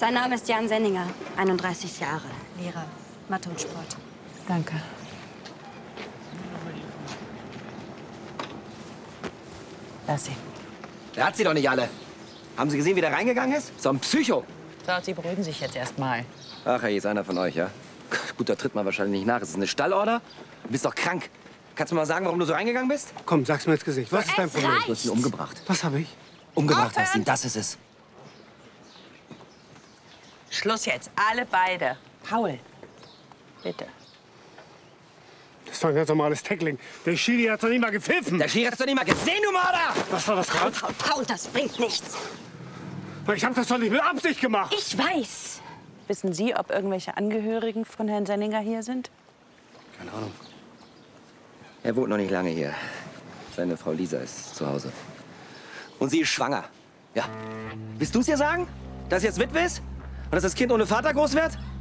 Sein Name ist Jan Senninger, 31 Jahre, Lehrer, Mathe und Sport. Danke. Lass sie. Der hat sie doch nicht alle. Haben Sie gesehen, wie der reingegangen ist? So ein Psycho. So, Sie beruhigen sich jetzt erstmal. Ach, hey, ist einer von euch, ja? Gut, da tritt man wahrscheinlich nicht nach. Es ist eine Stallorder. Du bist doch krank. Kannst du mal sagen, warum du so reingegangen bist? Komm, sag's mir ins Gesicht. Was ist dein Problem? Du hast ihn umgebracht. Was habe ich? Umgebracht hast ihn, das ist es. Schluss jetzt, alle beide. Paul, bitte. Das war ein ganz normales Tackling. Der Schiri hat doch nicht mal gepfiffen. Der Schiri hat's doch nicht mal gesehen, du Mörder! Was war das gerade? Paul, das bringt nichts. Ich habe das doch nicht mit Absicht gemacht. Ich weiß. Wissen Sie, ob irgendwelche Angehörigen von Herrn Senninger hier sind? Keine Ahnung. Er wohnt noch nicht lange hier. Seine Frau Lisa ist zu Hause. Und sie ist schwanger. Ja. Willst du es ihr sagen? Dass sie jetzt Witwe ist? Und dass das Kind ohne Vater groß wird?